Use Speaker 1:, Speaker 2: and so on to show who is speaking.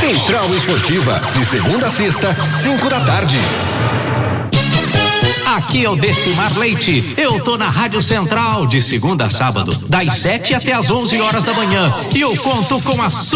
Speaker 1: Central Esportiva, de segunda a sexta, 5 da tarde.
Speaker 2: Aqui é o Decimar Leite. Eu tô na Rádio Central de segunda a sábado, das 7 até as 11 horas da manhã. E eu conto com a